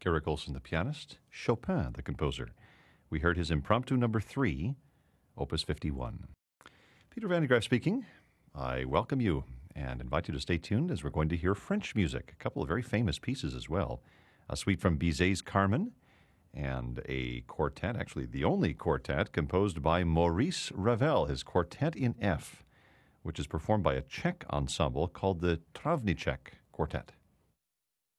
Eric Olson, the pianist, Chopin, the composer. We heard his Impromptu number 3, Opus 51. Peter Van de Graaff speaking. I welcome you and invite you to stay tuned as we're going to hear French music, a couple of very famous pieces as well. A suite from Bizet's Carmen and a quartet, actually the only quartet, composed by Maurice Ravel, his Quartet in F, which is performed by a Czech ensemble called the Travnicek Quartet.